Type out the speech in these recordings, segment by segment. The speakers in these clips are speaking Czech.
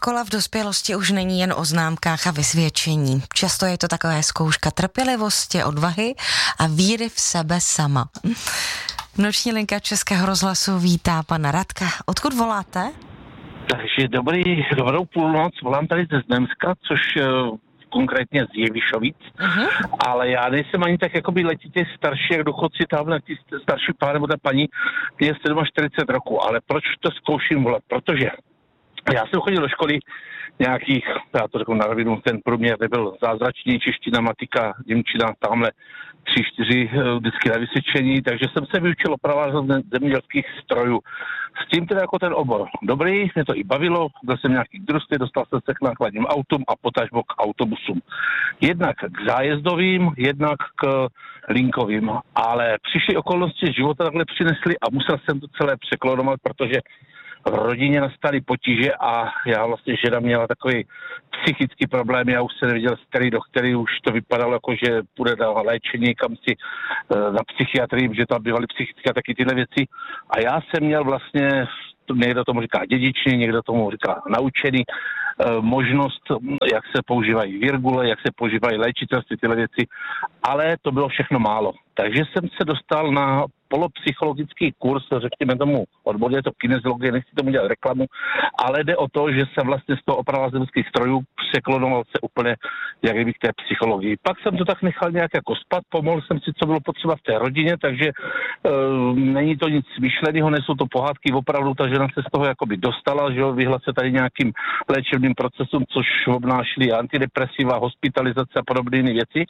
Škola v dospělosti už není jen o známkách a vysvědčení. Často je to taková zkouška trpělivosti, odvahy a víry v sebe sama. Noční linka Českého rozhlasu vítá pana Radka. Odkud voláte? Takže dobrou půlnoc, volám tady ze Znojemska, což konkrétně z Jevišovic, ale já nejsem ani tak jakoby letitě starší, jak důchodci tamhle, ty starší pán nebo ta paní, ty je 47 roku, ale proč to zkouším volat? Protože já jsem chodil do školy nějakých, já to řeknu na rovinu, ten průměr nebyl zázračný, čeština, matika, němčina, tamhle 3-4 vždycky na vysvědčení, takže jsem se vyučil opravovat zemědělských strojů. S tím teda jako ten obor dobrý, mě to i bavilo, byl jsem nějaký družství, dostal jsem se k nákladním autům a potažmo k autobusům. Jednak k zájezdovým, jednak k linkovým, ale přišly okolnosti života takhle přinesly a musel jsem to celé překlonovat, protože v rodině nastaly potíže a já vlastně žena měla takový psychický problém, já už se neviděl z který do který, už to vypadalo jako, že půjde na léčení, kam si na psychiatrii, že tam bývaly psychické a taky tyhle věci. A já jsem měl vlastně, někdo tomu říká dědičný, někdo tomu říká naučený, možnost, jak se používají virgule, jak se používají léčitelství, tyhle věci, ale to bylo všechno málo. Takže jsem se dostal na polopsychologický kurz, řekněme tomu odborně, je to kineziologie, nechci tomu dělat reklamu, ale jde o to, že jsem vlastně z toho oprava zemských strojů překlonoval se úplně, jak kdyby k té psychologii. Pak jsem to tak nechal nějak jako spat, pomohl jsem si, co bylo potřeba v té rodině, takže není to nic myšleného, nejsou to pohádky, opravdu ta žena se z toho jakoby dostala, že jo, vyhla se tady nějakým léčebným procesům, což obnášely antidepresiva, hospitalizace a podobné věci,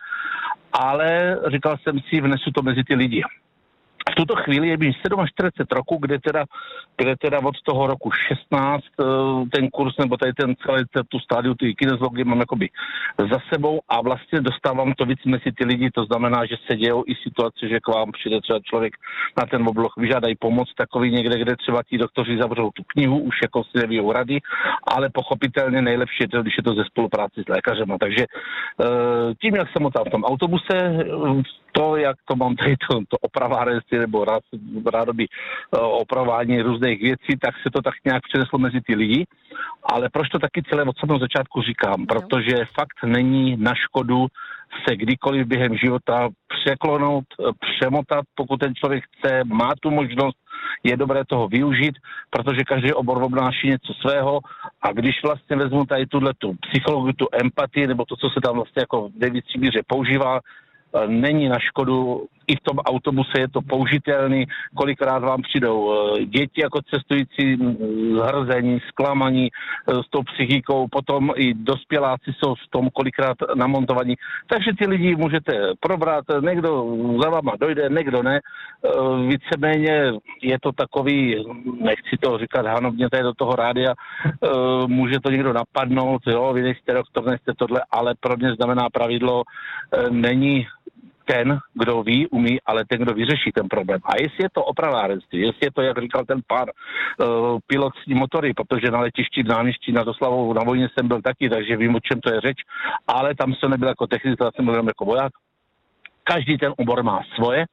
ale říkal jsem si, vnesu to mezi ty lidi. V tuto chvíli je mi 47 roku, kde teda od toho roku 16 ten kurz, nebo tady ten celý tu stádiu, ty kineziologie mám jakoby za sebou a vlastně dostávám to víc mezi ty lidi, to znamená, že se dějou i situace, že k vám přijde třeba člověk na ten obloh, vyžádají pomoc, takový někde, kde třeba ti doktoři zavřou tu knihu, už jako si nevíjou rady, ale pochopitelně nejlepší je to, když je to ze spolupráci s lékařem. Takže tím, jak jsem motal v tom autobuse, to, jak to mám tady to opravárenství nebo rádoby opravování různých věcí, tak se to tak nějak přeneslo mezi ty lidi. Ale proč to taky celé od samého začátku říkám? Protože fakt není na škodu se kdykoliv během života překlonout, přemotat, pokud ten člověk chce, má tu možnost, je dobré toho využít, protože každý obor obnáší něco svého a když vlastně vezmu tady tu psychologii, tu empatii, nebo to, co se tam vlastně jako v největší míře používá, není na škodu, i v tom autobuse je to použitelný, kolikrát vám přijdou děti jako cestující zhrzení, zklamaní s tou psychikou, potom i dospěláci jsou v tom kolikrát namontovaní. Takže ty lidi můžete probrat, někdo za váma dojde, někdo ne. Víceméně je to takový, nechci to říkat hanobně tady do toho rádia, může to někdo napadnout, jo, vy nejste doktor, nejste tohle, ale pro mě znamená pravidlo, není ten, kdo ví, umí, ale ten, kdo vyřeší ten problém. A jestli je to opravárenství, jestli je to, jak říkal ten pán, pilotní motory, protože na letišti, v náměstí nad Oslavou, na vojně jsem byl taky, takže vím, o čem to je řeč, ale tam jsem nebyl jako technik, tam jsem byl jako voják. Každý ten obor má svoje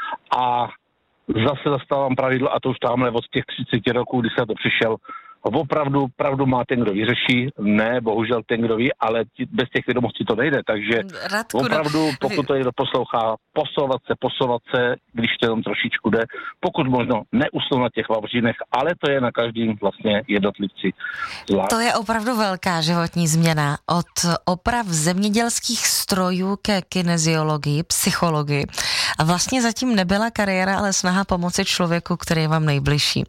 a zase zastávám pravidlo, a to už tamhle od těch 30 roků, kdy jsem to přišel, opravdu pravdu má ten, kdo vyřeší, ne, bohužel ten, kdo ví, ale bez těch vědomostí to nejde, takže Radku, opravdu, pokud to někdo poslouchá, posouvat se, když to jenom trošičku jde, pokud možno neusnout na těch vavřínech, ale to je na každým vlastně jednotlivci zvlášť. To je opravdu velká životní změna. Od oprav zemědělských strojů ke kineziologii, psychologii. A vlastně zatím nebyla kariéra, ale snaha pomoci člověku, který je vám nejbližší.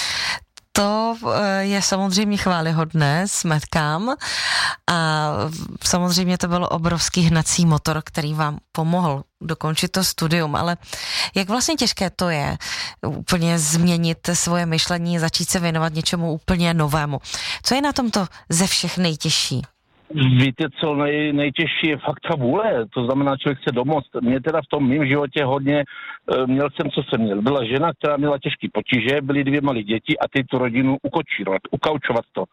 To je samozřejmě chvályhodné, smetkám, a samozřejmě to byl obrovský hnací motor, který vám pomohl dokončit to studium, ale jak vlastně těžké to je úplně změnit svoje myšlení, začít se věnovat něčemu úplně novému. Co je na tomto ze všech nejtěžší? Víte, co nejtěžší je fakt ta vůle, to znamená, člověk chce domoct. Mě teda v tom mým životě hodně, měl jsem, co jsem měl. Byla žena, která měla těžké potíže, byly 2 malé děti a ty tu rodinu ukaučovat to.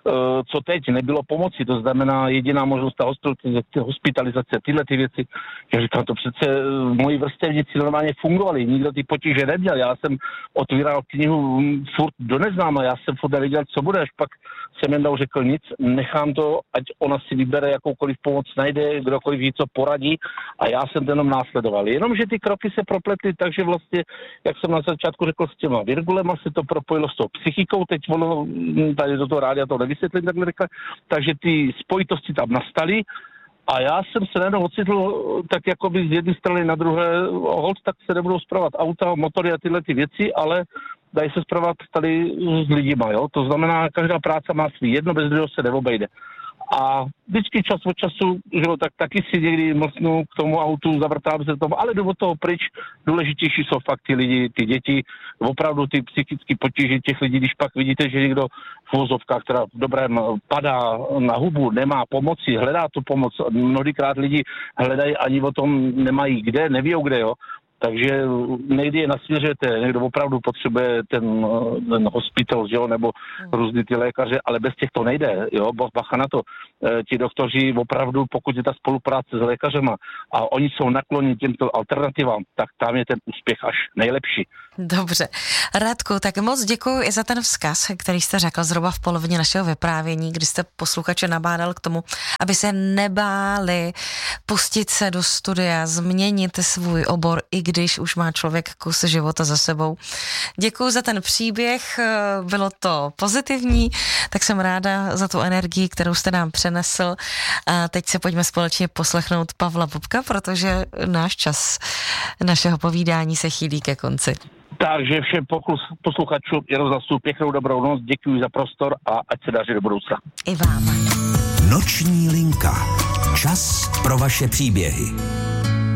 Co teď, nebylo pomoci, to znamená jediná možnost ta hospitalizace, tyhle ty věci. Já říkám, to přece moji vrstevníci normálně fungovali, nikdo ty potíže neměl. Já jsem otvíral knihu furt do neznáma, já jsem furt nevěděl, co bude, až pak jsem jednou řekl nic, nechám to, ať ona si vybere jakoukoliv pomoc, najde, kdokoliv ví, co poradí a já jsem to jenom následoval. Jenomže ty kroky se propletly, takže vlastně, jak jsem na začátku řekl, s těma virgulema se to propojilo s tou psychikou, teď ono, tady do toho rádia to nevysvětlím takhle rychle, takže ty spojitosti tam nastaly a já jsem se najednou ocitl tak jakoby z jedné strany na druhé, holt, tak se nebudou spravovat auta, motory a tyhle ty věci, ale dají se spravovat tady s lidima, jo? To znamená, každá práce má svý, jedno bez druhého se neobejde. A vždycky čas od času, že jo, tak taky si někdy mlsnu k tomu autu, zavrtám se tomu, ale jdu od toho pryč. Důležitější jsou fakt ty lidi, ty děti, opravdu ty psychické potíže těch lidí, když pak vidíte, že někdo v uvozovkách, která v dobrém padá na hubu, nemá pomoci, hledá tu pomoc. Mnohodykrát lidi hledají, ani o tom nemají kde, nevíjou kde, jo. Takže někdy je nasměřujete, někdo opravdu potřebuje ten hospital, že jo, nebo různý ty lékaře, ale bez těch to nejde, jo, bacha na to. Ti doktoři opravdu, pokud je ta spolupráce s lékařema a oni jsou nakloněni těmto alternativám, tak tam je ten úspěch až nejlepší. Dobře. Radku, tak moc děkuji i za ten vzkaz, který jste řekl zhruba v polovině našeho vyprávění, kdy jste posluchače nabádal k tomu, aby se nebáli pustit se do studia, změnit svůj obor, i když už má člověk kus života za sebou. Děkuji za ten příběh, bylo to pozitivní, tak jsem ráda za tu energii, kterou jste nám přenesl. A teď se pojďme společně poslechnout Pavla Bobka, protože náš čas našeho povídání se chýlí ke konci. Takže všem posluchačům Jaroslavu pěknou dobrou noc, děkuji za prostor a ať se daří do budoucna. I vám. Noční linka. Čas pro vaše příběhy.